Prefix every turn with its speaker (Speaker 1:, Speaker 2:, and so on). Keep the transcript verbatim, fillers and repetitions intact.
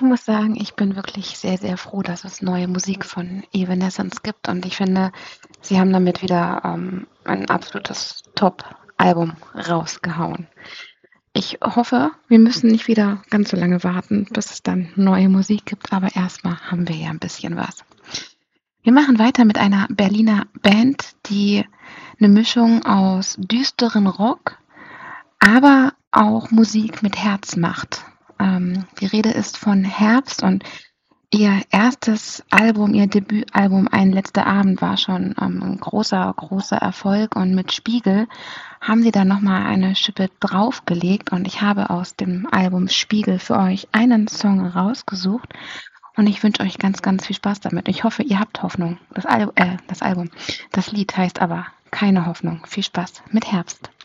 Speaker 1: Ich muss sagen, ich bin wirklich sehr, sehr froh, dass es neue Musik von Evanescence gibt und ich finde, sie haben damit wieder, ähm, ein absolutes Top-Album rausgehauen. Ich hoffe, wir müssen nicht wieder ganz so lange warten, bis es dann neue Musik gibt, aber erst mal haben wir ja 'n bisschen was. Wir machen weiter mit einer Berliner Band, die 'ne Mischung aus düsteren Rock, aber auch Musik mit Herz macht. Ähm, die Rede ist von Herbst und ihr erstes Album, ihr Debütalbum „Ein letzter Abend“ war schon, ähm, 'n großer, großer Erfolg und mit „Spiegel“ haben sie da noch mal eine Schippe draufgelegt und ich habe aus dem Album „Spiegel“ für euch einen Song rausgesucht und ich wünsche euch ganz, ganz viel Spaß damit. Ich hoffe, ihr habt Hoffnung. Das Al äh, das Album. Das Lied heißt aber „Keine Hoffnung“. Viel Spaß mit „Herbst“.